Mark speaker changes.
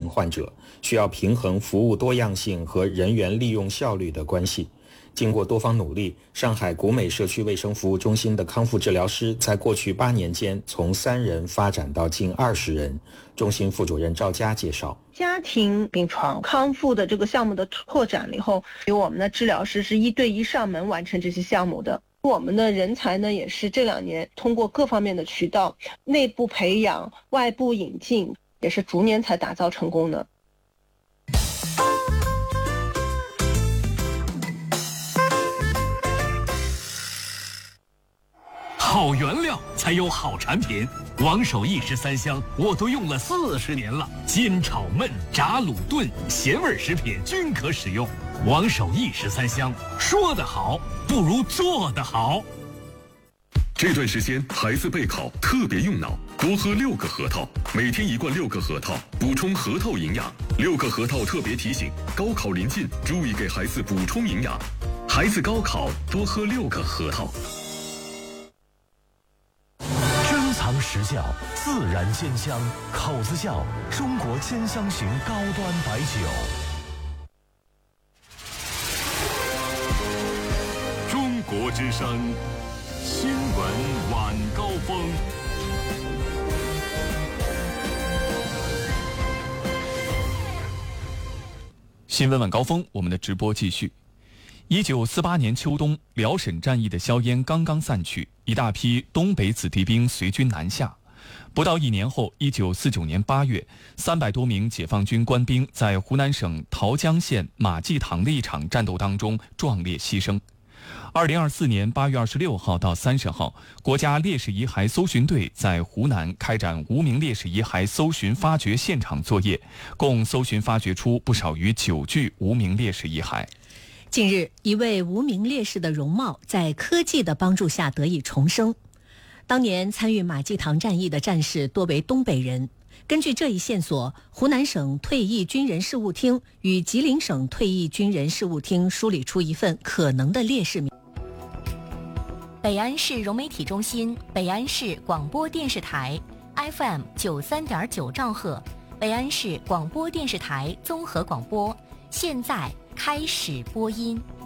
Speaker 1: 患者，需要平衡服务多样性和人员利用效率的关系。经过多方努力，上海古美社区卫生服务中心的康复治疗师在过去8年间从3人发展到近20人。中心副主任赵佳介绍，
Speaker 2: 家庭病床康复的这个项目的拓展了以后，由我们的治疗师是1对1上门完成这些项目的。我们的人才呢，也是这2年通过各方面的渠道，内部培养、外部引进，也是逐年才打造成功的。
Speaker 3: 好原料才有好产品，王守义13香我都用了40年了，煎炒焖炸卤炖咸味食品均可使用。王守义13香，说得好不如做得好。
Speaker 4: 这段时间孩子备考特别用脑，多喝6个核桃，每天1罐6个核桃，补充核桃营养。6个核桃特别提醒，高考临近，注意给孩子补充营养。孩子高考多喝6个核桃。
Speaker 5: 珍藏实窖，自然鲜香，口子窖，中国千香型高端白酒。
Speaker 4: 中国之声，新闻晚高峰。
Speaker 6: 新闻晚高峰，我们的直播继续。1948年秋冬，辽沈战役的硝烟刚刚散去，一大批东北子弟兵随军南下。不到1年后，1949年8月，300多名解放军官兵在湖南省桃江县马济塘的一场战斗当中壮烈牺牲。2024年8月26号到30号，国家烈士遗骸搜寻队在湖南开展无名烈士遗骸搜寻发掘现场作业，共搜寻发掘出不少于9具无名烈士遗骸。
Speaker 7: 近日，一位无名烈士的容貌在科技的帮助下得以重生。当年参与马济塘战役的战士多为东北人。根据这一线索，湖南省退役军人事务厅与吉林省退役军人事务厅梳理出一份可能的烈士名。
Speaker 8: 北安市融媒体中心、北安市广播电视台 FM 93.9兆赫，北安市广播电视台综合广播，现在开始播音。